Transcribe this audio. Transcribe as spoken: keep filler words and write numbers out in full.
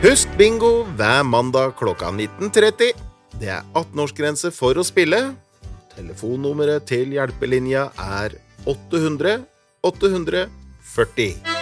Husk bingo hver mandag klokka nitten tretti. Det er atten-årsgrense for å spille. Telefonnummeret til hjelpelinja er åtte hundre åtte hundre førti.